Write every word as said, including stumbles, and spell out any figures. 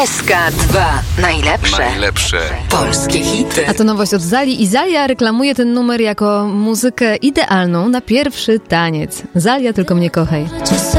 S K dwa. Najlepsze. Najlepsze Polskie hity. A to nowość od Zali i Zalia reklamuje ten numer jako muzykę idealną na pierwszy taniec. Zalia, tylko mnie kochaj.